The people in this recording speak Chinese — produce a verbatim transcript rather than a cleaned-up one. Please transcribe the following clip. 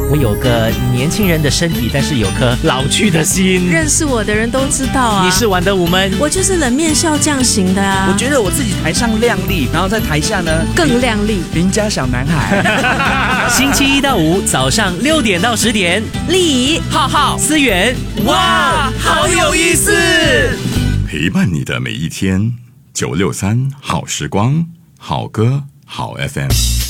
我有个年轻人的身体，但是有颗老去的心。 认识我的人都知道啊。 你是玩得无闷， 我就是冷面笑匠型的啊。 我觉得我自己台上亮丽，然后在台下呢更亮丽， 邻家小男孩。 星期一到五早上六点到十点， 丽怡、 浩浩、思源，哇，好有意思！ 陪伴你的每一天，九六三好时光，好歌好 F M。